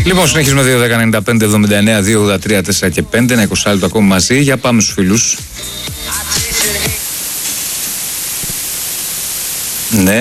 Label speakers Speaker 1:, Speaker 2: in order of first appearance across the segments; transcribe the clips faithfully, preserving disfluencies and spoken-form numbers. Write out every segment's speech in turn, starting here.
Speaker 1: Λοιπόν, συνεχίζουμε δύο δέκα ενενήντα πέντε εβδομήντα εννέα δύο ογδόντα τρία τέσσερα και πέντε. Ένα είκοσι λεπτό ακόμη μαζί. Για πάμε στους φίλους. Ναι.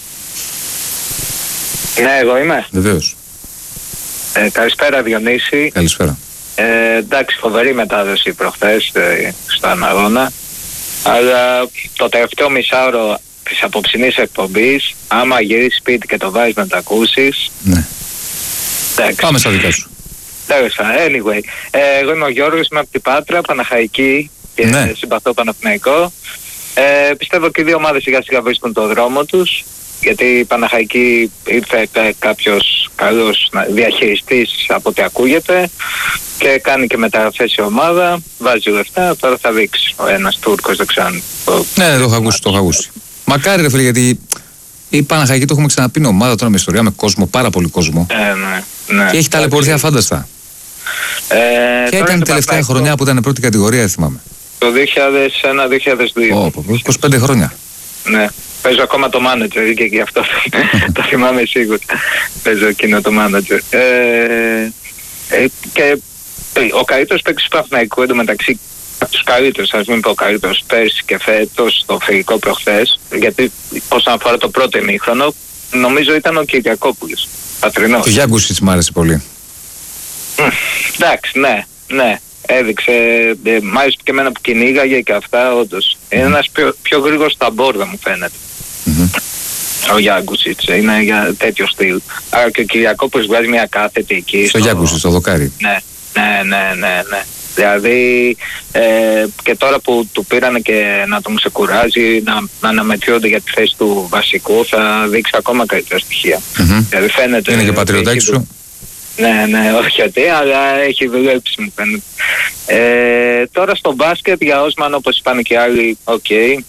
Speaker 2: Ναι, εγώ είμαι.
Speaker 1: Βεβαίως.
Speaker 2: Ε, καλησπέρα Διονύση.
Speaker 1: Καλησπέρα.
Speaker 2: Ε, εντάξει, φοβερή μετάδοση προχθές ε, στον αγώνα. Αλλά το τελευταίο μισάωρο της απόψινής εκπομπής, άμα γυρίσεις σπίτι και το βάζεις να τα ακούσεις.
Speaker 1: Ναι.
Speaker 2: Εντάξει.
Speaker 1: Πάμε στα δικά σου.
Speaker 2: Τέλος, anyway. Ε, εγώ είμαι ο Γιώργος, είμαι από την Πάτρα, Παναχαϊκή και
Speaker 1: Ναι.
Speaker 2: συμπαθώ Παναθηναϊκό. Ε, πιστεύω και οι δύο ομάδες σιγά σιγά βρίσκουν το δρόμο τους, γιατί η Παναχαϊκή ήρθε κα- κάποιος καλός διαχειριστής από ό,τι ακούγεται και κάνει και μεταγραφές η ομάδα, βάζει λεφτά, τώρα θα δείξει ο ένας Τούρκος, δεν ξέρω αν το...
Speaker 1: Ναι, το έχω ακούσει, το έχω ακούσει. Μακάρι ρε φίλε, γιατί η Παναχαϊκή το έχουμε ξαναπεί, είναι ομάδα τώρα με ιστορία, με κόσμο, πάρα πολύ κόσμο.
Speaker 2: Ε, ναι, ναι.
Speaker 1: Και έχει ταλαιπωρηθεί αφάνταστα.
Speaker 2: Ε,
Speaker 1: Ποια ήταν η τελευταία χρονιά που ήταν πρώτη κατηγορία, δεν θυμάμαι.
Speaker 2: Το δύο χιλιάδες ένα δύο χιλιάδες δύο.
Speaker 1: Ω, είκοσι πέντε χρόνια.
Speaker 2: Ναι. Παίζω ακόμα το manager και γι' αυτό το θυμάμαι σίγουρα. Παίζω εκείνο το manager. Ε, ε, και ο καλύτερος παίκτης του Παναθηναϊκού εντωμεταξύ, από τους καλύτερους, ας μην πω ο καλύτερος, πέρσι και φέτος στο φιλικό προχθές, γιατί όσον αφορά το πρώτο ημίχρονο, νομίζω ήταν ο Κυριακόπουλος, Πατρινός.
Speaker 1: Ο Γιάνγκουσιτς μ' άρεσε πολύ.
Speaker 2: Μ, εντάξει, ναι, ναι. Έδειξε, ε, μάλιστα και εμένα που κυνήγαγε και αυτά, όντως. Είναι ένας πιο, πιο γρήγορος στα μπόρδα μου φαίνεται.
Speaker 1: Mm-hmm.
Speaker 2: Ο Γιάνγκουσιτς, είναι για τέτοιο στυλ. Άρα και ο Κυριακόπουλος βγάζει μια κάθετη εκεί.
Speaker 1: Στο Γιάνγκουσιτς, στο δοκάρι.
Speaker 2: Ναι, ναι, ναι, ναι, ναι. Δηλαδή ε, και τώρα που του πήρανε και να τον ξεκουράζει, να, να αναμετριούνται για τη θέση του βασικού, θα δείξει ακόμα καλύτερα στοιχεία.
Speaker 1: Mm-hmm.
Speaker 2: Δηλαδή φαίνεται...
Speaker 1: Είναι και πατριωτάκι σου.
Speaker 2: Ναι, ναι, όχι γιατί, αλλά έχει δουλέψει μου φαίνεται. Ε, τώρα στο μπάσκετ για Όσμαν, όπως είπαν και άλλοι, οκ. Okay,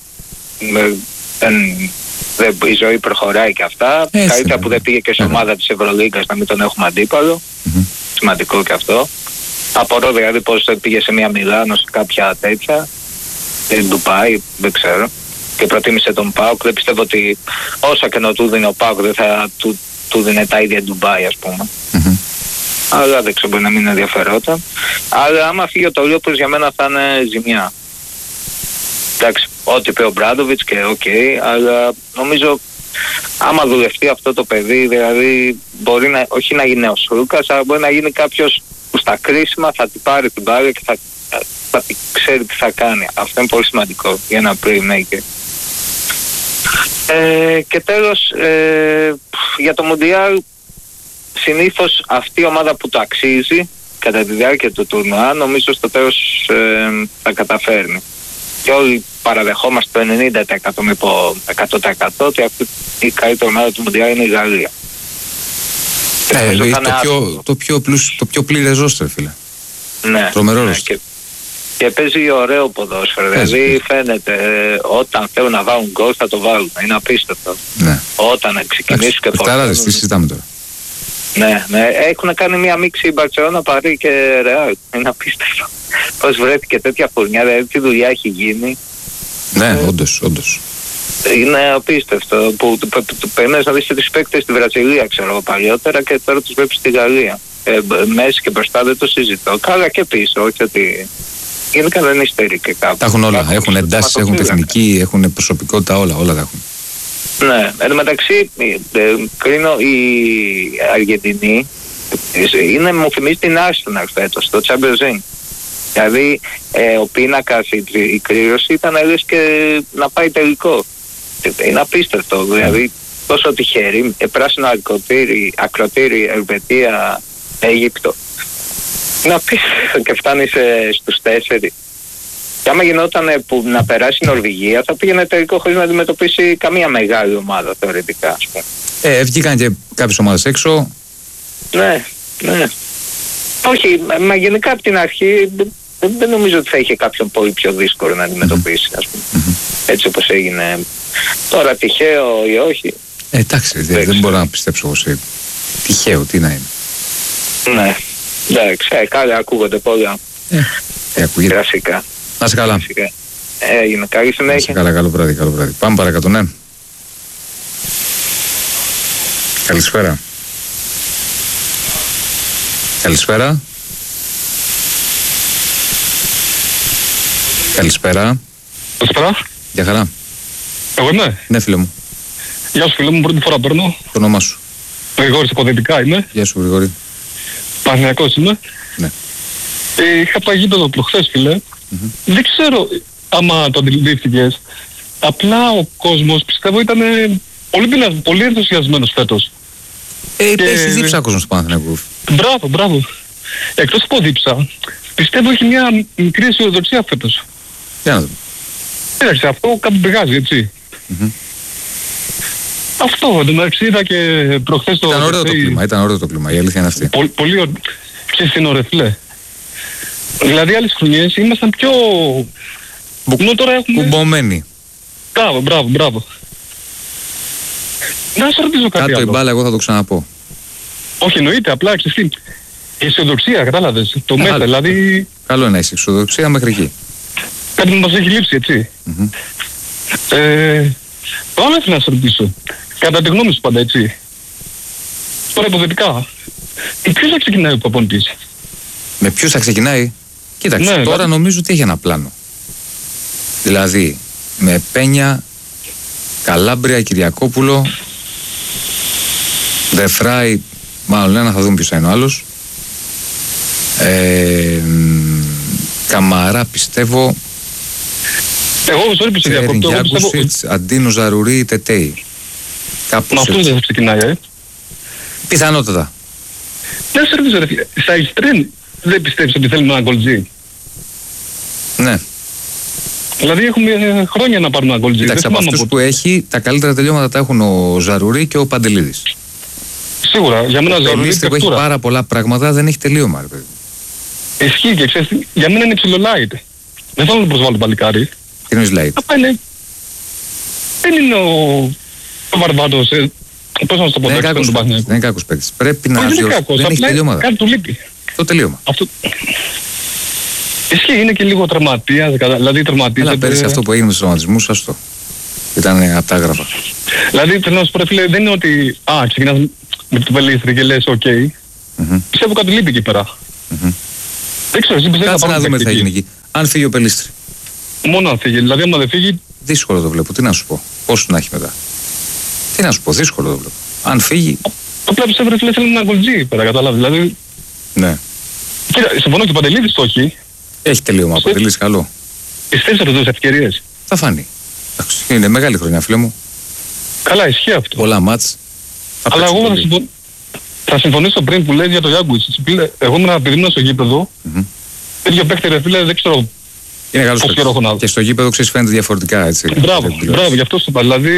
Speaker 2: η ζωή προχωράει και αυτά.
Speaker 1: Έτσι,
Speaker 2: καλύτερα
Speaker 1: ναι.
Speaker 2: που δεν πήγε και σε ομάδα της Ευρωλίγκας να μην τον έχουμε αντίπαλο.
Speaker 1: Mm-hmm.
Speaker 2: Σημαντικό και αυτό. Απορώ δηλαδή πως πήγε σε μια Μιλάνο, σε κάποια τέτοια. Στην Ντουμπάι, δεν ξέρω. Και προτίμησε τον ΠΑΟΚ. Δεν πιστεύω ότι όσα και να του δίνει ο ΠΑΟΚ δεν θα του, του δίνει τα ίδια Ντουμπάι, ας πούμε.
Speaker 1: Mm-hmm.
Speaker 2: Αλλά δεν ξέρω, μπορεί να μην ενδιαφερόταν. Αλλά άμα φύγει ο Τολιόπουλος για μένα θα είναι ζημιά. Εντάξει, ό,τι είπε ο Μπράντοβιτς και οκ, okay, αλλά νομίζω άμα δουλευτεί αυτό το παιδί, δηλαδή μπορεί να, όχι να γίνει ο Σρούκας, αλλά μπορεί να γίνει κάποιος που στα κρίσιμα θα την πάρει την μπάλα και θα, θα ξέρει τι θα κάνει. Αυτό είναι πολύ σημαντικό για ένα playmaker. Ε, και τέλος, ε, για το Μουντιάλ, συνήθως αυτή η ομάδα που το αξίζει κατά τη διάρκεια του τουρνουά, νομίζω στο τέλος ε, θα καταφέρνει. Και όλοι παραδεχόμαστε το ενενήντα τοις εκατό, μην πω εκατό τοις εκατό, ότι αυτή η καλύτερη ομάδα του Μουντιάλ είναι η Γαλλία.
Speaker 1: Ε, ε, το, το, πιο, το, πιο πλούς, το πιο πλήρες ρόστερ, φίλε.
Speaker 2: Ναι.
Speaker 1: Τρομερό
Speaker 2: ναι,
Speaker 1: ρόστερ.
Speaker 2: και, και παίζει ωραίο ποδόσφαιρο. Δηλαδή φαίνεται ε, όταν θέλουν να βάλουν γκολ θα το βάλουν. Είναι απίστευτο.
Speaker 1: Ναι.
Speaker 2: Όταν ξεκινήσουν και
Speaker 1: φορτάραδες, τι συζητάμε τώρα.
Speaker 2: Ναι, ναι, έχουν κάνει μια μίξη η Μπαρτσελόνα, Παρί και Ρεάλ. Είναι απίστευτο. Πώς βρέθηκε τέτοια φουρνιά, δηλαδή τι δουλειά έχει γίνει.
Speaker 1: Ναι,
Speaker 2: ε,
Speaker 1: όντως, όντως.
Speaker 2: Είναι απίστευτο που του περιμένεις να δεις και τους παίκτες στη Βραζιλία, ξέρω εγώ παλιότερα, και τώρα τους βλέπεις στη Γαλλία. Ε, μέση και μπροστά δεν το συζητώ. Καλά και πίσω, όχι ότι... Γενικά δεν υστερεί και κάπου.
Speaker 1: Τα έχουν όλα. Έχουν εντάσεις, έχουν τεχνική, έχουν προσωπικότητα, όλα, όλα τα έχουν.
Speaker 2: Ναι, εν τω μεταξύ, ε, κρίνω η Αργεντινή είναι, μου θυμίζει την Arsenal φέτος, το Champions League. Δηλαδή ε, ο πίνακας, η, η κρύρωση ήταν λες και να πάει τελικό. Είναι απίστευτο, δηλαδή τόσο τυχερή, ε, πράσινο ακροτήρι, ακροτήρι, Ελβετία, Αίγυπτο. Είναι απίστευτο και φτάνει στους τέσσερις. Και άμα γινόταν που να περάσει η Νορβηγία, θα πήγαινε τελικό χωρίς να αντιμετωπίσει καμία μεγάλη ομάδα θεωρητικά, ας πούμε.
Speaker 1: Ε, βγήκαν και κάποιες ομάδες έξω.
Speaker 2: Ναι, ναι. Όχι, μα γενικά από την αρχή δεν, δεν νομίζω ότι θα είχε κάποιον πολύ πιο δύσκολο να αντιμετωπίσει, ας πούμε. Mm-hmm. Έτσι όπως έγινε. Τώρα τυχαίο ή όχι.
Speaker 1: Ε, εντάξει, δεν, δεν μπορώ να πιστέψω εγώ σε τυχαίο, τι να είναι.
Speaker 2: Ναι, εντάξει, ε, καλά ακούγονται πολλά.
Speaker 1: Ε, ε ακούγεται.
Speaker 2: Γραφικά.
Speaker 1: Να σε καλά.
Speaker 2: Έγινε, καλή συνέχεια.
Speaker 1: Να σε καλά, καλό βράδυ, καλό βράδυ. Πάμε παρακάτω, ναι. Καλησπέρα. Καλησπέρα. Καλησπέρα.
Speaker 3: Καλησπέρα.
Speaker 1: Γεια χαρά.
Speaker 3: Εγώ είμαι.
Speaker 1: Ναι, φίλε μου.
Speaker 3: Γεια σου, φίλε μου, πρώτη φορά παίρνω.
Speaker 1: Το όνομά σου.
Speaker 3: Γρηγόρης Αποδυτικά είμαι.
Speaker 1: Γεια σου, Γρηγόρη.
Speaker 3: Παναθηναϊκός είμαι.
Speaker 1: Ναι.
Speaker 3: Ε, είχα πάει γήπεδο προχθές, φίλε.
Speaker 1: Mm-hmm.
Speaker 3: Δεν ξέρω άμα το αντιλήφθηκες. Απλά ο κόσμος πιστεύω ήταν πολύ, πεινασ... πολύ ενθουσιασμένος φέτος.
Speaker 1: Ε,
Speaker 3: Και...
Speaker 1: έχει δίψα κόσμο στο Παναθηναϊκό.
Speaker 3: Μπράβο, μπράβο. Εκτός από δίψα, πιστεύω έχει μια μικρή αισιοδοξία φέτος.
Speaker 1: Για να δούμε.
Speaker 3: Κοίταξε, αυτό κάπου πηγάζει, έτσι.
Speaker 1: Mm-hmm.
Speaker 3: Αυτό, εντωμεταξύ είδα και προχθές το...
Speaker 1: Ήταν ωραίο το κλίμα, ήταν ωραίο το κλίμα, η αλήθεια είναι αυτή.
Speaker 3: Πολύ, πολύ ωραίο. Ξέρεις τι είναι ωραίο, φίλε. Δηλαδή άλλες χρονιές ήμασταν πιο... Ενώ τώρα έχουμε...
Speaker 1: Κουμπωμένοι.
Speaker 3: Μπράβο, μπράβο, μπράβο. Να σε ρωτήσω κάτι
Speaker 1: Κάτω
Speaker 3: άλλο.
Speaker 1: η μπάλα, εγώ θα το ξαναπώ.
Speaker 3: Όχι, εννοείται, απλά ξέρεις τι. Η αισιοδοξία, κατάλαβες. Το
Speaker 1: Ε,
Speaker 3: μέσα,
Speaker 1: άλλο.
Speaker 3: δηλαδή...
Speaker 1: Καλό είναι να είσαι εξοδοξία μέχρι εκεί.
Speaker 3: Κάτι μας έχει λείψει, έτσι.
Speaker 1: Mm-hmm.
Speaker 3: Ε, το άλλο ήθελα να σε ρωτήσω. Κατά τη γνώμη σου πάντα, έτσι. Τώρα υποθετικά. Ποιος θα ξεκινάει ο προπονητής?
Speaker 1: Με ποιους θα ξεκινάει? Κοίταξε,
Speaker 3: Ναι,
Speaker 1: τώρα
Speaker 3: δηλαδή...
Speaker 1: νομίζω ότι έχει ένα πλάνο. Δηλαδή, με Πένια, Καλάμπρια, Κυριακόπουλο, Δεφράι, μάλλον ένα θα δούμε ποιος θα είναι ο άλλος. Ε, Καμαρά πιστεύω.
Speaker 3: Εγώ όμως όλοι που σε
Speaker 1: Τσέριν
Speaker 3: διακόπτω, εγώ πιστεύω...
Speaker 1: Γιάκουσιτς, Αντίνο Ζαρουρί, Τετέι. Κάπως
Speaker 3: Μα αυτός
Speaker 1: έτσι.
Speaker 3: δεν θα ξεκινάει, ε.
Speaker 1: Πιθανότατα.
Speaker 3: Να σε ρωτήσω, ρε φίλε. Στα Ιστρέμ δεν πιστεύεις ότι θέλουμε ένα γκολτζί?
Speaker 1: Ναι.
Speaker 3: Δηλαδή έχουμε ε, χρόνια να πάρουμε ένα γκολτζί.
Speaker 1: Κοίταξε, από αυτούς που έχει, τα καλύτερα τελειώματα τα έχουν ο Ζαρουρί και ο Παντελίδης.
Speaker 3: Σίγουρα, για μένα
Speaker 1: Ο
Speaker 3: Ζαρουρί
Speaker 1: Πελίστη που έχει
Speaker 3: παιχτούρα.
Speaker 1: πάρα πολλά πράγματα δεν έχει τελείωμα, ρε παιδί.
Speaker 3: Ισχύει και ξέρεις, για μένα είναι ψηλό light. Δεν θέλω να το προσβάλλω παλικάρι.
Speaker 1: Τι εννοείς light?
Speaker 3: Απά είναι... Δεν είναι ο... ο Βαρβάτος, ε... πώς να σου το πω,
Speaker 1: Δεν είναι
Speaker 3: το
Speaker 1: κακός
Speaker 3: του
Speaker 1: παίκτης.
Speaker 3: Παναθηναϊκού.
Speaker 1: Δεν είναι κακός παίκτης. Πρέπει να
Speaker 3: Όχι, δεν είναι
Speaker 1: διορθώσει.
Speaker 3: κακός,
Speaker 1: Δεν έχει
Speaker 3: απλά
Speaker 1: τελειώματα.
Speaker 3: κάτι του λείπει.
Speaker 1: Το τελείωμα.
Speaker 3: Αυτό... Ισχύει, είναι και λίγο τραυματίας, δηλαδή τραυματίζεται.
Speaker 1: Αλλά πέρυσι αυτό που έγινε με τους τραυματισμούς, άστο. Ήταν απ' τα άγραφα.
Speaker 3: Δηλαδή θέλω να σου πω, ρε φίλε, δεν είναι ότι α, ξεκινάς με το Πελίστρη και λες οκ.
Speaker 1: Mm-hmm.
Speaker 3: Πιστεύω κάτι λείπει εκεί πέρα.
Speaker 1: Mm-hmm.
Speaker 3: Δεν ξέρω, εσύ πιστεύεις
Speaker 1: Κάτσε να δούμε τι θα γίνει εκεί. Αν φύγει ο Πελίστρη.
Speaker 3: Μόνο αν φύγει, δηλαδή άμα δεν φύγει,
Speaker 1: Δύσκολο το βλέπω. Τι να σου πω. Πώς να έχει μετά. Τι να σου πω. Δύσκολο το βλέπω. Αν φύγει.
Speaker 3: απλά πιστεύω ρε φίλε θέλει ένα γκολτζί πέρα, κατάλαβε. Δηλαδή,
Speaker 1: Ναι.
Speaker 3: κοίτα, συμφωνώ και ο Παντελίδης το έχει.
Speaker 1: Έχει τελείωμα.
Speaker 3: Σε-
Speaker 1: Αποτελείς καλό.
Speaker 3: Στις τέσσερις αυτές ευκαιρίες.
Speaker 1: Θα φανεί. Εντάξει, είναι μεγάλη χρονιά, φίλε μου.
Speaker 3: Καλά, ισχύει αυτό.
Speaker 1: Πολλά μάτς. Θα
Speaker 3: Αλλά
Speaker 1: παίξει
Speaker 3: εγώ θα,
Speaker 1: πολύ.
Speaker 3: συμφων... θα συμφωνήσω πριν που λες για το Γιάνγκουιτς. Εγώ ήμουν επειδή ήμουν στο γήπεδο.
Speaker 1: Μμμ.
Speaker 3: Τέτοιο παίκτη ρε φίλε, δεν ξέρω.
Speaker 1: Είναι καλός
Speaker 3: Πώς
Speaker 1: παίκτης.
Speaker 3: καιρό έχω να δω.
Speaker 1: Και στο γήπεδο ξέρεις φαίνεται διαφορετικά έτσι.
Speaker 3: Μπράβο, μπράβο, γι' αυτό σου είπα. Δηλαδή.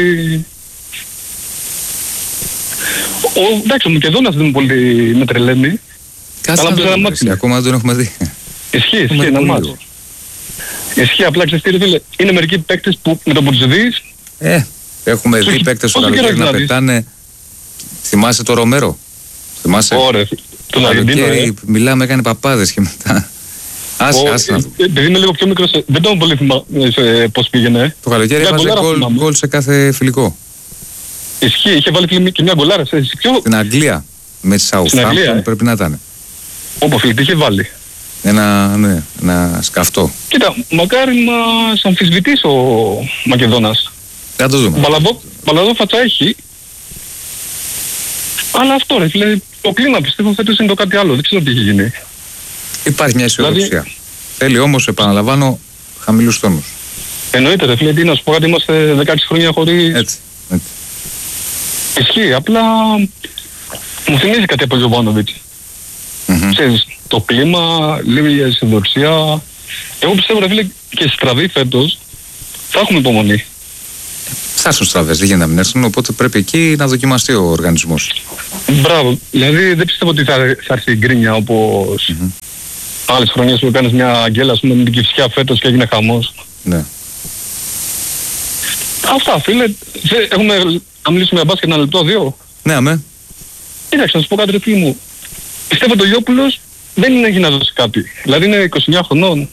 Speaker 3: Ο, εντάξει, ο Μακεδόνας δεν είναι πολύ με τρελαίνει.
Speaker 1: Κάτσε
Speaker 3: Αλλά
Speaker 1: να
Speaker 3: πήρα
Speaker 1: δούμε,
Speaker 3: ένα μάτι.
Speaker 1: εσύ, ακόμα δεν τον έχουμε δει.
Speaker 3: Ισχύει, ισχύει
Speaker 1: Έχουμε
Speaker 3: ένα
Speaker 1: πολύ
Speaker 3: μάτς.
Speaker 1: λίγο.
Speaker 3: Ισχύει, απλά ξέρεις τι ρε φίλε. Είναι μερικοί παίκτες που με τον που τους δεις,
Speaker 1: Ε, έχουμε
Speaker 3: Σου
Speaker 1: δει
Speaker 3: έχει-
Speaker 1: παίκτες στο
Speaker 3: πόσο καιρό
Speaker 1: καλοκαίρι να
Speaker 3: έχεις να δεις?
Speaker 1: πετάνε. Θυμάσαι το Ρομέρο. Θυμάσαι.
Speaker 3: ωραία, τον
Speaker 1: Το
Speaker 3: Αργεντίνο.
Speaker 1: καλοκαίρι μιλάμε, έκανε παπάδες και μετά. Άσε, άσε να δούμε.
Speaker 3: Επειδή είμαι λίγο πιο μικρός, ε, δεν τον πολύ θυμάμαι πώς πήγαινε.
Speaker 1: Το καλοκαίρι
Speaker 3: Μια
Speaker 1: έβαζε
Speaker 3: γκολάρα
Speaker 1: γκολ,
Speaker 3: θυμάμαι.
Speaker 1: γκολ σε κάθε φιλικό.
Speaker 3: Ισχύει, είχε βάλει φίλε, και μια γκολάρα. Σε ποιο
Speaker 1: Στην Αγγλία. Με τη
Speaker 3: Αγγλία,
Speaker 1: Southampton
Speaker 3: ε.
Speaker 1: πρέπει να ήταν.
Speaker 3: όπου φίλε, τι είχε βάλει.
Speaker 1: Ένα, ναι, ένα σκαφτό.
Speaker 3: Κοίτα, μακάρι να σε αμφισβητήσει ο Μακεδόνας.
Speaker 1: Θα το δούμε.
Speaker 3: Μπαλαδό, μπαλαδό φατσα έχει. Αλλά αυτό ρε φίλε, το κλίμα πιστεύω φέτος είναι το κάτι άλλο. Δεν ξέρω τι έχει γίνει.
Speaker 1: Υπάρχει μια αισιοδοξία.
Speaker 3: Δηλαδή-
Speaker 1: Θέλει όμως, επαναλαμβάνω, χαμηλούς τόνους.
Speaker 3: Εννοείται ρε φίλε, τι να σου πω κάτι, είμαστε δεκαέξι χρόνια χωρίς...
Speaker 1: Έτσι. έτσι.
Speaker 3: Ισχύει, απλά μου θυμίζει κάτι από Γιωβάνοβιτς.
Speaker 1: Μμμ.
Speaker 3: Ξέρεις, το κλίμα, λίγη αισιοδοξία. Εγώ πιστεύω ρε φίλε και στραβή φέτος θα έχουμε υπομονή.
Speaker 1: Θα έρθουν στραβές, δεν γίνεται να μην έρθουν, οπότε πρέπει εκεί να δοκιμαστεί ο οργανισμός.
Speaker 3: Μπράβο, δηλαδή δεν πιστεύω ότι θα, θα έρθει η γκρίνια όπως
Speaker 1: Μμμ.
Speaker 3: άλλες χρονιές που έκανες μια αγγέλα ας πούμε με την Κηφισιά φέτος και έγινε χαμός.
Speaker 1: Ναι.
Speaker 3: Αυτά φίλε, Θε- έχουμε να μιλήσουμε για μπάσκετ ένα λεπτό, δύο.
Speaker 1: Ναι, αμέ.
Speaker 3: Κοίταξε, να σου πω κάτι ρε φίλε μου. Πιστεύω ότι ο Γιόπουλος δεν είναι να δώσει κάτι. Δηλαδή είναι είκοσι εννιά χρονών.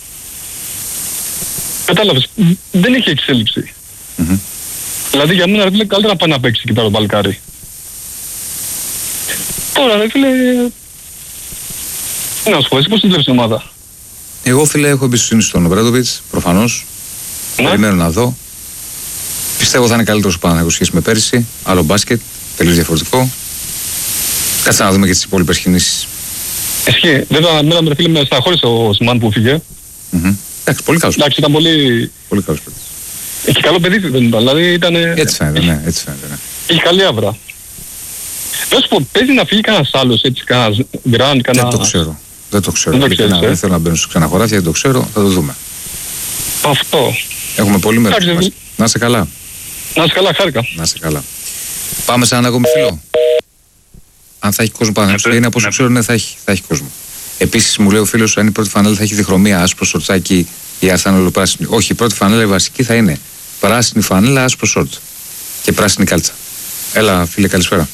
Speaker 3: Κατάλαβες, δεν έχει εξέλιξη.
Speaker 1: Μμμ.
Speaker 3: Δηλαδή για μένα ρε φίλε καλύτερα να πάει να παίξει εκεί πέρα το παλικάρι. Τώρα ρε φίλε, Να σου πω, εσύ πώς την βλέπεις την ομάδα?
Speaker 1: Εγώ, φίλε, έχω εμπιστοσύνη στον Ομπράντοβιτς, προφανώς.
Speaker 3: Ναι.
Speaker 1: Περιμένω να δω. Πιστεύω θα είναι καλύτερος ο Παναθηναϊκός σχέση με πέρυσι. Άλλο μπάσκετ, τελείως διαφορετικό. Κάτσε να δούμε και τις υπόλοιπες κινήσεις.
Speaker 3: Ισχύει. Βέβαια, εμένα με φίλε με σταχώρησε ο Σιμάν που φύγε.
Speaker 1: Mm-hmm. Εντάξει, πολύ καλός.
Speaker 3: Εντάξει, ήταν πολύ...
Speaker 1: Πολύ καλός παίκτης.
Speaker 3: Έχει καλό παιδί δεν ήταν, δηλαδή ήταν...
Speaker 1: Έτσι φαίνεται, ναι, έτσι φαίνεται, ναι.
Speaker 3: Έχει καλή άβρα. Να σου πω, παίζει να φύγει κανένας άλλος, έτσι, κανένας γκραντ, κανένα...
Speaker 1: Δεν το ξέρω. Δεν το ξέρω.
Speaker 3: Δεν το
Speaker 1: Δεν,
Speaker 3: ξέρεις, ε?
Speaker 1: δεν θέλω να μπαίνω σε ξένα χωράφια, δεν το ξέρω, θα το δούμε.
Speaker 3: Αυτό.
Speaker 1: Έχουμε πολύ μέρος.
Speaker 3: Εντάξει,
Speaker 1: Να είσαι καλά.
Speaker 3: Να είσαι καλά, χάρηκα.
Speaker 1: Να είσαι καλά. Πάμε σε έναν ακόμη φίλο. Αν θα έχει κόσμο Παναθηναϊκός, είναι από όσο ξέρω, ναι, θα έχει, θα έχει κόσμο. Επίσης μου λέει ο φίλος, αν η πρώτη φανέλα θα έχει διχρωμία, άσπρο σορτσάκι ή αρθάνολο πράσινη. Όχι, η πρώτη φανέλα η βασική θα είναι πράσινη φανέλα, άσπρο σορτ και πράσινη κάλτσα. Έλα, φίλε, καλησπέρα.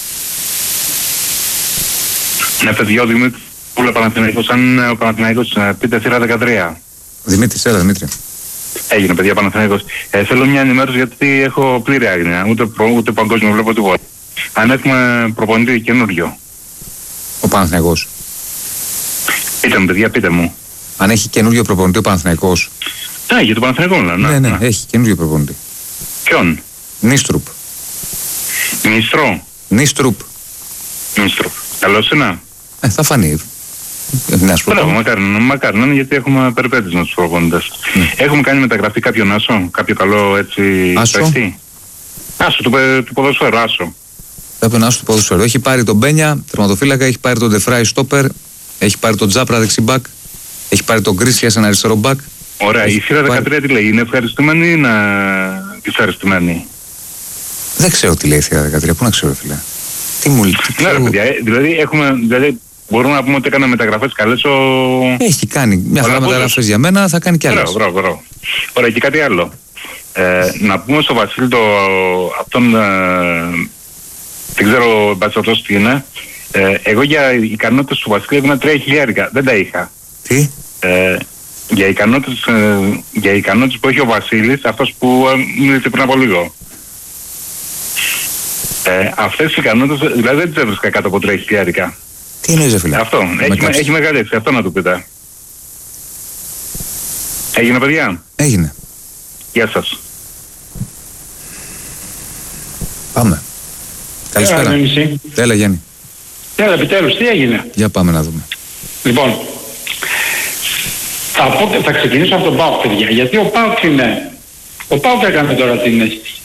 Speaker 4: Ναι, παιδιά, ο Δημήτρης Πούλα Παναθηναϊκός, αν ο Παναθηναϊκός πείτε θύρα δεκατρία.
Speaker 1: Δημήτρης, έλα, Δημήτρη.
Speaker 4: Έγινε, παιδιά, Παναθηναϊκός. Ε, θέλω μια ενημέρωση γιατί έχω πλήρη άγνοια. Ούτε, ούτε παγκόσμιο βλέπω τίποτα. Αν έχουμε προπονητή καινούριο.
Speaker 1: Ο Παναθηναϊκός.
Speaker 4: Πείτε μου, παιδιά, πείτε μου.
Speaker 1: Αν έχει καινούριο προπονητή ο Παναθηναϊκός.
Speaker 4: Ναι, για τον Παναθηναϊκό, λέω.
Speaker 1: Ναι, ναι, ναι, έχει καινούριο προπονητή.
Speaker 4: Ποιον?
Speaker 1: Νίστρουπ.
Speaker 4: Νίστρο.
Speaker 1: Νίστρουπ.
Speaker 4: Νίστρο. Καλός είναι.
Speaker 1: Ε, θα φανεί. Να σου πω.
Speaker 4: Μπράβο, μακάρι, μακάρι να είναι, γιατί έχουμε περιπέτειες με τους προπονητές.
Speaker 1: Mm.
Speaker 4: Έχουμε κάνει μεταγραφή κάποιον άσο, κάποιο καλό έτσι
Speaker 1: Άσο.
Speaker 4: παίκτη. Άσο του, του ποδοσφαίρου, άσο.
Speaker 1: Κάποιον άσο του ποδοσφαίρου. Έχει πάρει τον Μπένια, τερματοφύλακα, έχει πάρει τον Ντεφράι στόπερ, έχει πάρει τον Τζάπρα δεξιμπάκ, έχει πάρει τον Γκρίσια σαν αριστερό μπακ.
Speaker 4: Ωραία, η θύρα
Speaker 1: πάρει...
Speaker 4: δεκατρία τι λέει, είναι ευχαριστημένη ή είναι δυσαρεστημένη?
Speaker 1: Δεν ξέρω τι λέει η θύρα δεκατρία, πού να ξέρω, φίλε. Τι μου λέει.
Speaker 4: Ναι, ρε παιδιά, δηλαδή, έχουμε, δηλαδή μπορούμε να πούμε ότι έκανε μεταγραφές καλές ο...
Speaker 1: Έχει κάνει μια χαρά μεταγραφές για μένα, θα κάνει κι άλλες.
Speaker 4: Μπράβο, μπράβο, μπράβο. Ωραία, και κάτι άλλο. Ε, να πούμε στο Βασίλη το, αυτόν, ε, δεν ξέρω μπατσοτός τι είναι, ε, εγώ για ικανότητες του Βασίλη έβγαινα τρία χιλιάρικα, δεν τα είχα.
Speaker 1: Τι?
Speaker 4: Ε, για, ικανότητες, ε, για ικανότητες που έχει ο Βασίλης, αυτός που ε, μίλησε πριν από λίγο. Ε, αυτές οι ικανότητες, δηλαδή δεν τις έβρισκα κάτω από τρία χιλιάρικα.
Speaker 1: Τι εννοείς, φίλε?
Speaker 4: Αυτό, έχει, έχει μεγάλη έξι, αυτό να του πείτε. Έγινε, παιδιά?
Speaker 1: Έγινε.
Speaker 4: Γεια σας.
Speaker 1: Πάμε. Καλησπέρα.
Speaker 5: Έλα,
Speaker 1: Έλα, Γιάννη.
Speaker 5: Έλα, επιτέλους, τι έγινε?
Speaker 1: Για πάμε να δούμε.
Speaker 5: Λοιπόν, θα, πω, θα ξεκινήσω από τον ΠΑΟΚ, παιδιά. Γιατί ο ΠΑΟΚ είναι... Ο ΠΑΟΚ έκανε τώρα την αίσθηση.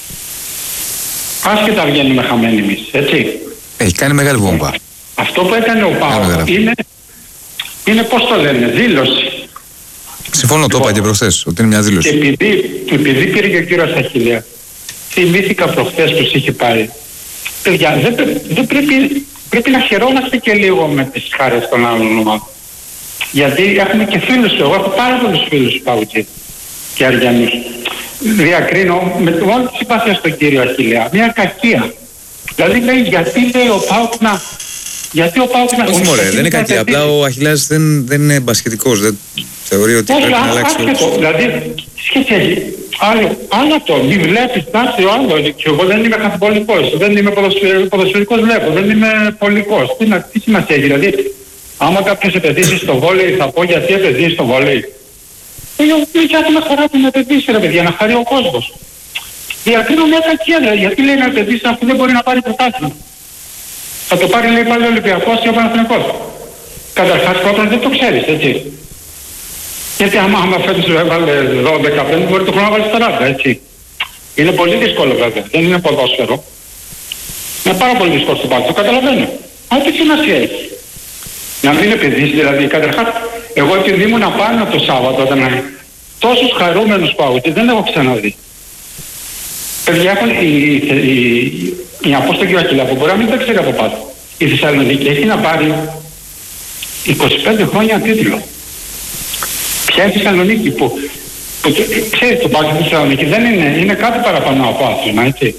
Speaker 5: Άσχετα βγαίνουμε χαμένοι εμείς, έτσι.
Speaker 1: Έχει κάνει μεγάλη βόμβα.
Speaker 5: Αυτό που έκανε ο ΠΑΟΚ είναι... Είναι, πώς το λένε, δήλωση.
Speaker 1: Συμφωνώ, το είπα και προχθές, ότι είναι μια δήλωση.
Speaker 5: Και επειδή, επειδή πήρε και ο κύριος Αχιλλέα, θυμήθηκα προχθές που είχε πάρει. Παιδιά, δεν, δεν πρέπει, πρέπει να χαιρόμαστε και λίγο με τις χάρες των άλλων ομάδων. Γιατί έχουμε και φίλους, εγώ έχω πάρα πολλούς φίλους Παουτζίδες και Αριανούς. Διακρίνω με όλη τη συμπάθεια στον κύριο Αχιλλέα, μια κακία. Δηλαδή λέει, γιατί λέει ο ΠΑΟΚ να... Γιατί ο ΠΑΟΚ να...
Speaker 1: Όχι μωρέ, δεν είναι κακία, απλά ο Αχιλλέας δεν, δεν είναι μπασκετικός, δεν θεωρεί ότι πρέπει να αλλάξει
Speaker 5: ο... Δηλαδή, σχέση έχει. Άλλο, άλλο το, μη βλέπεις, εντάξει, άλλο, και εγώ δεν είμαι καθολικός, δεν είμαι ποδοσφαιρικός, βλέπω, δεν είμαι πολικός. Τι, τι σημασία έχει, δηλαδή, άμα κάποιος επενδύσει στο βόλεϊ, θα πω γιατί επενδύσει στο βόλεϊ. Γιατί να χαρά την επενδύσει, ρε παιδιά, να χαρεί ο κόσμος. Διακρίνω μια κακία, δηλαδή, γιατί λέει να επενδύσει αφού δεν μπορεί να πάρει πρωτάθλημα. Θα το πάρει, λέει, πάλι ο Ολυμπιακός ή ο Παναθηναϊκός. Καταρχάς, πρώτα δεν το ξέρεις, έτσι. Γιατί άμα, άμα φέτος έβαλε δώδεκα πέντε, μπορεί το χρόνο να βάλει σαράντα, έτσι. Είναι πολύ δύσκολο βέβαια, δεν είναι ποδόσφαιρο. Είναι πάρα πολύ δύσκολο στο πάρτι, το καταλαβαίνω. Αλλά τι σημασία έχει. Να μην επενδύσει, δηλαδή, καταρχάς, εγώ επειδή ήμουν απάνω το Σάββατο, όταν τόσους χαρούμενους Παουτζίδες δεν έχω ξαναδεί. Παιδιά, έχουν η, η, η, η Απόστολη και ο Αχιλλέα, που μπορεί να μην τα ξέρει από πάνω. Η Θεσσαλονίκη έχει να πάρει είκοσι πέντε χρόνια τίτλο. Ποια είναι η Θεσσαλονίκη που, που ξέρεις, το μπάσκετ της Θεσσαλονίκη δεν είναι, είναι κάτι παραπάνω από άθλημα, έτσι.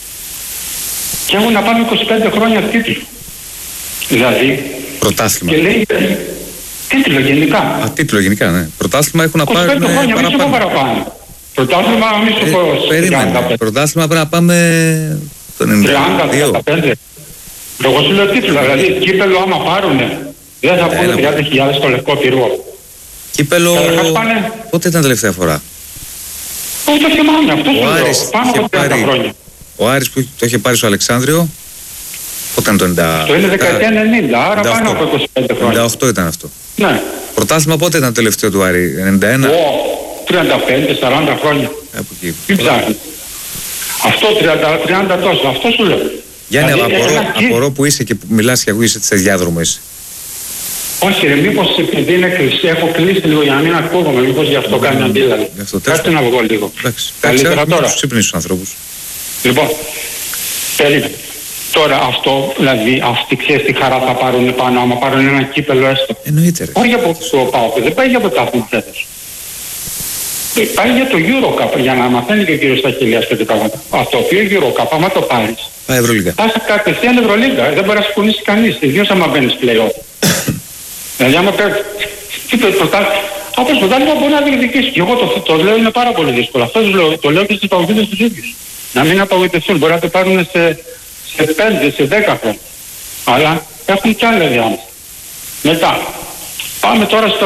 Speaker 5: Και έχουν να πάρουν είκοσι πέντε χρόνια τίτλο. Δηλαδή...
Speaker 1: Πρωτάθλημα.
Speaker 5: Και λέει, τίτλο γενικά.
Speaker 1: Α, τίτλο γενικά, ναι. Πρωτάθλημα έχουν να πάρουν
Speaker 5: είκοσι πέντε χρόνια, μη σου πω παραπάνω. Πρωτάθλημα, μη σου πω...
Speaker 1: Περίμενε, πρωτάθλημα πρέπει να πάμε το ενενήντα δύο.
Speaker 5: τριάντα, τριάντα πέντε. Εγώ σου λέω τίτλο, δηλαδή κύπελο άμα πάρουνε, Δεν θα πούνε τριάντα χιλιάδες στο Λευκό Πύργο.
Speaker 1: Κύπελο.
Speaker 5: Καταρχάς πάνε.
Speaker 1: Πότε ήταν τελευταία φορά?
Speaker 5: Όχι, το θυμάμαι, αυτό
Speaker 1: Ο
Speaker 5: σου
Speaker 1: Άρης
Speaker 5: λέω. Πάνω
Speaker 1: είχε
Speaker 5: από τριάντα
Speaker 1: πάρει-
Speaker 5: χρόνια.
Speaker 1: Ο Άρης που το είχε πάρει στο Αλεξάνδριο. Πότε ήταν το ενενήντα?
Speaker 5: Το είναι δεκαετία ενενήντα, άρα
Speaker 1: ενενήντα οκτώ.
Speaker 5: πάνω από είκοσι πέντε χρόνια.
Speaker 1: ενενήντα οκτώ ήταν αυτό.
Speaker 5: Ναι.
Speaker 1: Πρωτάθλημα πότε ήταν το τελευταίο του Άρη? ενενήντα ένα.
Speaker 5: Ω, τριάντα πέντε σαράντα χρόνια.
Speaker 1: Από εκεί.
Speaker 5: Τι ψάχνει. Αυτό τριάντα, τριάντα τόσο, αυτό σου λέω.
Speaker 1: Γιάννη,
Speaker 5: Δηλαδή,
Speaker 1: απορώ,
Speaker 5: ένα κι-
Speaker 1: απορώ που είσαι και που μιλάς και ακούγεσαι σε διάδρομο είσαι.
Speaker 5: Όχι ρε, μήπως επειδή είναι κλειστή, έχω κλείσει λίγο για να μην ακούγομαι, μήπως γι' αυτό κάνει αντίλαλη.
Speaker 1: Γι' αυτό, τέλος
Speaker 5: Κάτσε να βγω λίγο.
Speaker 1: Εντάξει,
Speaker 5: Καλύτερα
Speaker 1: εντάξει,
Speaker 5: τώρα.
Speaker 1: τους ξύπνεις τους ανθρώπους.
Speaker 5: Λοιπόν, περίμενε. Τώρα αυτό, δηλαδή, αυτοί ξέρεις τι χαρά θα πάρουν πάνω, άμα πάρουν ένα κύπελο έστω.
Speaker 1: Εννοείται ρε.
Speaker 5: Όχι για το ΠΑΟΚ, δεν πάει για πρωτάθλημα φέτος. Ε, Πάει για το Eurocup, για να μαθαίνει και ο κύριος Σταχυλίας και τέτοια πράγματα. Αυτό το Eurocup, άμα το πάρεις,
Speaker 1: Πάει Ευρωλίγα.
Speaker 5: θα είσαι κατευθείαν Ευρωλίγκα, δεν μπορεί να σου κουνήσει κανείς, ιδίως άμα μπαίνεις play-off. Δηλαδή άμα παίρνεις, τι το πρωτάθλημα, από το πρωτάθλημα μπορεί να διεκδικήσει. Και εγώ το, το λέω είναι πάρα πολύ δύσκολο. Αυτό το λέω, το λέω και στους παγκόσμιους τους ίδιους. Να μην απογοητευτούν, μπορεί να το πάρουν σε, σε πέντε, σε δέκα χρόνια. Αλλά έχουν κι άλλα διάμεσα. Μετά, πάμε τώρα στο...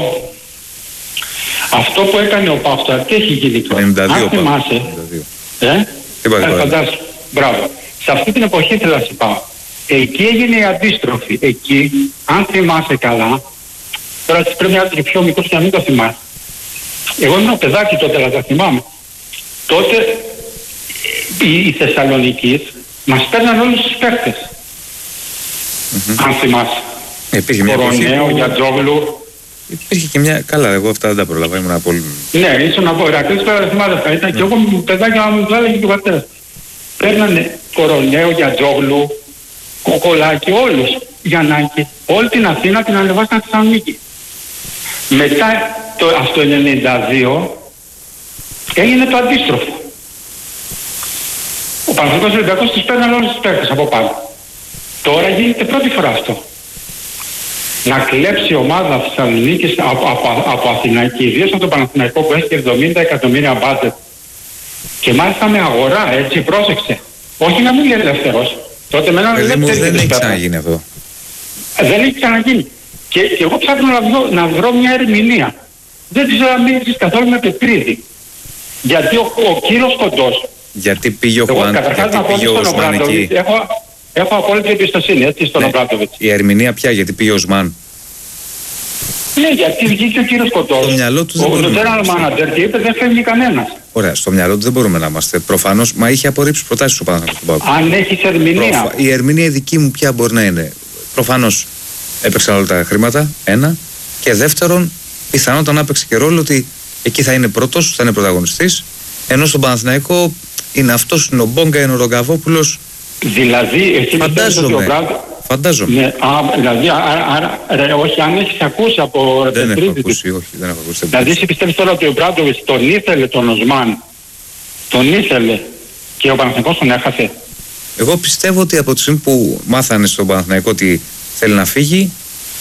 Speaker 5: Αυτό που έκανε ο Παύταρ, τι έχει γίνει τώρα.
Speaker 1: ενενήντα δύο
Speaker 5: Αν
Speaker 1: πάμε.
Speaker 5: θυμάσαι,
Speaker 1: ενενήντα δύο.
Speaker 5: ε,
Speaker 1: Τι πάει
Speaker 5: ε,
Speaker 1: τώρα?
Speaker 5: φαντάσου. Μπράβο. Σε αυτή την εποχή θέλω να σου πάω. Εκεί έγινε η αντίστροφη. Εκεί, αν θυμάσαι καλά, τώρα έτσι πρέπει να είσαι πιο μικρός και να μην το θυμάσαι. Εγώ ήμουν παιδάκι τότε, αλλά τα θυμάμαι. Τότε οι, οι Θεσσαλονικείς μας παίρναν όλους τους παίκτες.
Speaker 1: Mm-hmm.
Speaker 5: Αν θυμάσαι.
Speaker 1: Υπήρχε μια εποχή
Speaker 5: Κοροναίο,
Speaker 1: που-
Speaker 5: Γιατζόγλου.
Speaker 1: Υπήρχε και μια. Καλά, εγώ αυτά δεν τα προλαβα. Ήμουν πολύ.
Speaker 5: Ναι, ίσως να πω, Ηρακλής πέρα θυμάται αυτά. Ήταν και εγώ παιδάκι να μου το έλεγε και ο πατέρας. Παίρνανε Κοροναίο, Γιατζόγλου, Κοκολάκι, όλους, Γιαννάκη, όλη την Αθήνα την ανεβάσαν στη Θεσσαλονίκη. Μετά το, αυτό το ενενήντα δύο έγινε το αντίστροφο. Ο Παναθηναϊκός Ολυμπιακός τους παίρναν όλους τους παίκτες από πάνω. Τώρα γίνεται πρώτη φορά αυτό. Να κλέψει ομάδα Θεσσαλονίκης από, από, από Αθηναϊκή, ιδίως από το Παναθηναϊκό που έχει εβδομήντα εκατομμύρια μπάτζετ. Και μάλιστα με αγορά, έτσι, πρόσεξε. Όχι να μην είναι ελεύθερος. Τότε με έναν
Speaker 1: Παιδί μου,
Speaker 5: ελεύθερο
Speaker 1: δεν έχει
Speaker 5: πέρα.
Speaker 1: ξαναγίνει αυτό.
Speaker 5: Δεν έχει ξαναγίνει. Και, και εγώ ψάχνω να βρω, να βρω μια ερμηνεία. Δεν ξέρω αν μίλησες καθόλου με Πετρίδη. Γιατί ο, ο κύριος Κοντός,
Speaker 1: Γιατί πήγε ο
Speaker 5: εγώ
Speaker 1: Χουάν,
Speaker 5: καταρχάς
Speaker 1: γιατί
Speaker 5: να πω
Speaker 1: πήγε ο
Speaker 5: στον
Speaker 1: Οσμάν εκεί.
Speaker 5: Ομπράντοβιτς, έχω, έχω απόλυτη εμπιστοσύνη, έτσι, στον
Speaker 1: Ναι.
Speaker 5: Ομπράντοβιτς.
Speaker 1: Η ερμηνεία πια, γιατί πήγε ο Οσμάν.
Speaker 5: Ναι, γιατί βγήκε ο κύριος Κοντός,
Speaker 1: Στο μυαλό του δεν
Speaker 5: ο
Speaker 1: μπορούμε να
Speaker 5: general
Speaker 1: είμαστε.
Speaker 5: manager, και είπε δεν φεύγει κανένας.
Speaker 1: Ωραία, στο μυαλό του δεν μπορούμε να είμαστε. Προφανώς, μα είχε απορρίψει προτάσεις του Παναθηναϊκού.
Speaker 5: Αν έχεις ερμηνεία.
Speaker 1: Προφα... Η ερμηνεία δική μου ποια μπορεί να είναι. Προφανώς έπαιξαν όλα τα χρήματα, ένα. Και δεύτερον, πιθανότατα να έπαιξε και ρόλο ότι εκεί θα είναι πρώτος, θα είναι πρωταγωνιστής. Ενώ στον Παναθηναϊκό είναι αυτός, είναι ο Μπόγκα, είναι ο Ρογκαβόπουλος.
Speaker 5: Δηλαδή, εσύ πιστεύεις ότι ο
Speaker 1: Φαντάζομαι.
Speaker 5: Μπράντο...
Speaker 1: Φαντάζομαι.
Speaker 5: Ναι, α, δηλαδή, άρα, άρα, ρε, όχι, αν έχεις ακούσει από
Speaker 1: Δεν έχω
Speaker 5: Πετρίδη,
Speaker 1: ακούσει, όχι, δεν έχω ακούσει.
Speaker 5: δηλαδή εσύ πιστεύεις τώρα ότι ο Μπράντοβιτς τον ήθελε τον Οσμάν, τον ήθελε και ο Παναθηναϊκός τον έχασε.
Speaker 1: Εγώ πιστεύω ότι από τη στιγμή που μάθανε στον Παναθηναϊκό ότι θέλει να φύγει,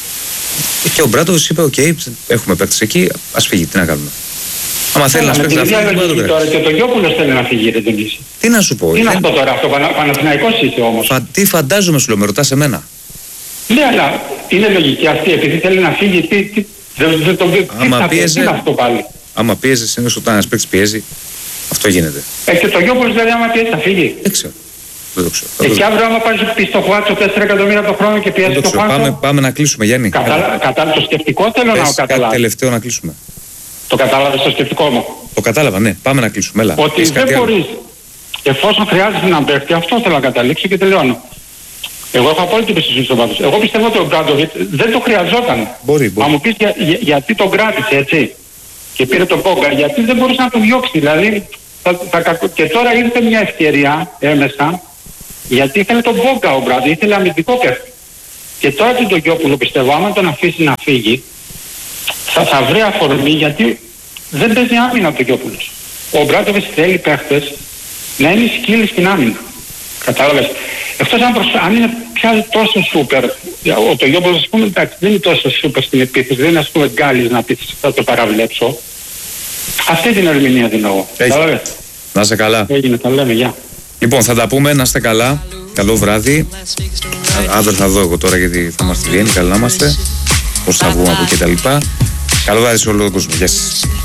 Speaker 1: και ο Μπράντοβιτς είπε: Οκ, έχουμε παίκτες εκεί, ας φύγει. Τι να κάνουμε. Άμα θέλει να
Speaker 5: Με
Speaker 1: παίξει
Speaker 5: την
Speaker 1: να
Speaker 5: ίδια
Speaker 1: φύγει, μπορεί να το
Speaker 5: λογική
Speaker 1: κάνει.
Speaker 5: τώρα και το Γιώπουλος θέλει να φύγει, ρε τον λύση.
Speaker 1: Τι να σου πω.
Speaker 5: Τι είναι
Speaker 1: δεν-
Speaker 5: αυτό τώρα, αυτό Πανα, Παναθηναϊκός είσαι όμως.
Speaker 1: Φα... Τι φαντάζομαι, σου λέω, με ρωτάς εμένα.
Speaker 5: Ναι, αλλά είναι λογική αυτή, επειδή θέλει να φύγει, τι, τι, δεν, δεν τον πει, τι
Speaker 1: Άμα
Speaker 5: θα πει,
Speaker 1: πίεζε-
Speaker 5: τι είναι αυτό πάλι.
Speaker 1: Άμα πίεζε, συνήθως όταν ένα παίκτη πιέζει, αυτό γίνεται.
Speaker 5: Ε, και το Γιώπουλος δηλαδή άμα πιέσει θα φύγει.
Speaker 1: Δεν ξέρω. Δεν το ξέρω.
Speaker 5: Ε,
Speaker 1: Δεν το
Speaker 5: και
Speaker 1: ξέρω.
Speaker 5: αύριο άμα πάρεις πει στο Χουάτσο τέσσερα εκατομμύρια το χρόνο και
Speaker 1: Δεν
Speaker 5: πιέσει
Speaker 1: το
Speaker 5: το
Speaker 1: ξέρω. Πάμε,
Speaker 5: Χουάτσο.
Speaker 1: πάμε να κλείσουμε, Γιάννη.
Speaker 5: Κατάλαβα κατα, το σκεπτικό θέλω
Speaker 1: Πες
Speaker 5: να
Speaker 1: κάτι
Speaker 5: καταλάβω.
Speaker 1: τελευταίο να κλείσουμε.
Speaker 5: Το κατάλαβες το σκεπτικό μου.
Speaker 1: Το κατάλαβα, ναι. Πάμε να κλείσουμε. Έλα.
Speaker 5: Ότι
Speaker 1: Έχεις
Speaker 5: δεν
Speaker 1: κάτι άλλο?
Speaker 5: μπορείς, εφόσον χρειάζεται να παίχτη, αυτό θέλω να καταλήξω και τελειώνω. Εγώ έχω απόλυτη εμπιστοσύνη στον Πάτος. Εγώ πιστεύω ότι ο Μπράντοβιτς δεν το χρειαζόταν.
Speaker 1: Μπορεί, μπορεί.
Speaker 5: Αν μου πεις για, για- γιατί τον κράτησε, έτσι, και πήρε τον Μπόγκα, γιατί δεν μπορούσε να τον διώξει. Δηλαδή, θα, θα, κακο- και τώρα ήρθε μια ευκαιρία έμεσα, γιατί ήθελε τον Μπόγκα ο Μπράντοβιτς, ήθελε αμυντικό παίχτη. Και τώρα τον Γιώπουλο πιστεύω, άμα τον αφήσει να φύγει, θα, θα βρει αφορμή, γιατί δεν παίζει άμυνα το Γιώπουλος. Ο Μπράντοβιτς θέλει παίχτες να είναι σκύλοι στην άμυνα. Κατάλαβες. Εκτός αν, προσ... αν είναι πια τόσο σούπερ, ο το Γιώπολος ας πούμε εντάξει δεν είναι τόσο σούπερ στην επίθεση, δεν είναι ας πούμε γκάλης να πεις θα το παραβλέψω. Αυτή την ερμηνεία δίνω εγώ.
Speaker 1: Έχει.
Speaker 5: Κατάλαβες.
Speaker 1: Να είσαι καλά.
Speaker 5: Έγινε, τα λέμε, γεια.
Speaker 1: Λοιπόν, θα τα πούμε, να είστε καλά. Καλό βράδυ. Αύριο θα δω εγώ τώρα γιατί θα είμαστε στη Βιέννη. Καλά να είμαστε. Πώς θα βγούμε από εκεί και τα λοιπά. Καλό βράδυ σε όλο τον κόσμο. Γεια σας.